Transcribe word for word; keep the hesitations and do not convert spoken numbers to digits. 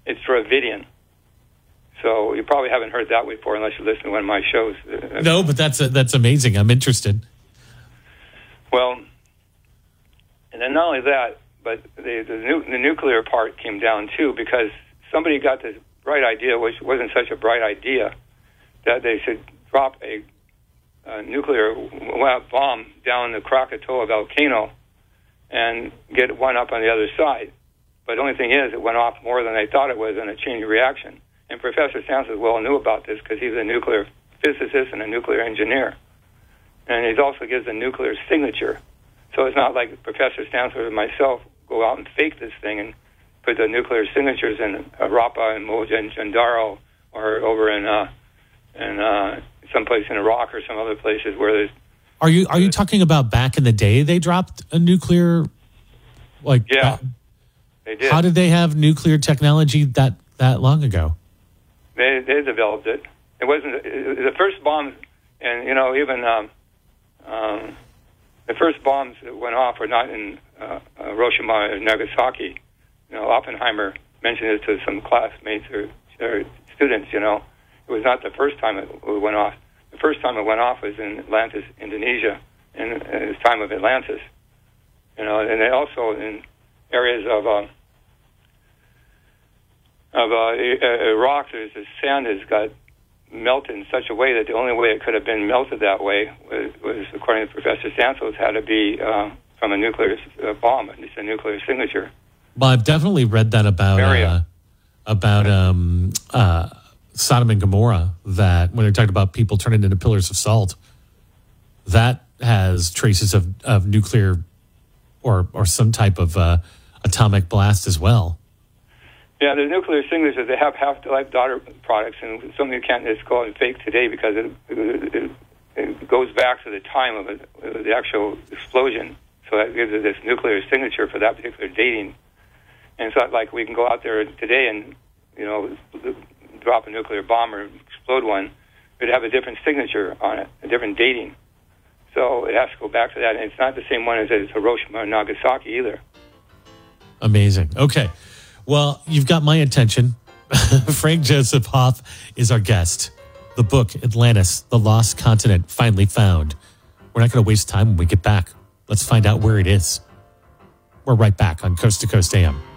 It's Dravidian. So you probably haven't heard that before unless you listen to one of my shows. No, but that's a, that's amazing. I'm interested. Well, and then not only that, but the the, nu- the nuclear part came down too, because somebody got this bright idea, which wasn't such a bright idea, that they should drop a, a nuclear bomb down the Krakatoa volcano and get one up on the other side. But the only thing is, it went off more than they thought it was in a chain reaction. And Professor Stansel well knew about this because he's a nuclear physicist and a nuclear engineer. And he also gives a nuclear signature. So it's not like Professor Stansel and myself go out and fake this thing and put the nuclear signatures in uh, Rapa and Mohenjo-Daro or over in uh, in uh, someplace in Iraq or some other places where there's. Are you are you talking about back in the day they dropped a nuclear, like yeah, uh, they did. How did they have nuclear technology that, that long ago? They they developed it. It wasn't it, the first bombs, and you know even um, um, the first bombs that went off were not in uh, uh, Hiroshima or Nagasaki. You know, Oppenheimer mentioned it to some classmates or, or students. You know, it was not the first time it went off. The first time it went off was in Atlantis, Indonesia, in, in the time of Atlantis. You know, and then also in areas of uh, of uh, Iraq, there's this sand has got melted in such a way that the only way it could have been melted that way was, was according to Professor Stansel, had to be uh, from a nuclear uh, bomb, at least a nuclear signature. Well, I've definitely read that about uh, about um, uh, Sodom and Gomorrah, that when they're talking about people turning into pillars of salt, that has traces of, of nuclear or or some type of uh, atomic blast as well. Yeah, the nuclear signatures, they have half-life daughter products, and something you can't just call it fake today because it, it, it goes back to the time of it, the actual explosion. So that gives it this nuclear signature for that particular dating. And it's not like we can go out there today and, you know, drop a nuclear bomb or explode one. It'd have a different signature on it, a different dating. So it has to go back to that. And it's not the same one as Hiroshima or Nagasaki either. Amazing. Okay. Well, you've got my attention. Frank Joseph Hoff is our guest. The book, Atlantis, The Lost Continent, Finally Found. We're not going to waste time when we get back. Let's find out where it is. We're right back on Coast to Coast A M.